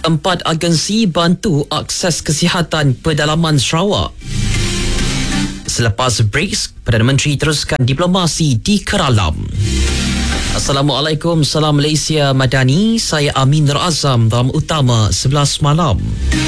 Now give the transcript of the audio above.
4 agensi bantu akses kesihatan pedalaman Sarawak. Selepas break, Perdana Menteri teruskan diplomasi di Keralam. Assalamualaikum, salam Malaysia Madani. Saya Amin Nur Azam dalam Utama 11 Malam.